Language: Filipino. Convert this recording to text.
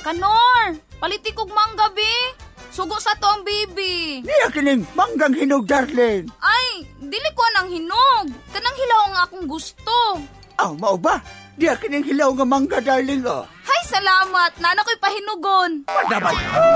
Kanor, paliti kog mangga, be. Sugo sa to ang bibi. Niya kining manggang hinog, darling. Ay, dili ko nang hinog. Kanang hilaw nga akong gusto. Mao ba? Niya kining hilaw nga mangga, darling, Hay, salamat. Nana ko'y pahinugon. Madamay.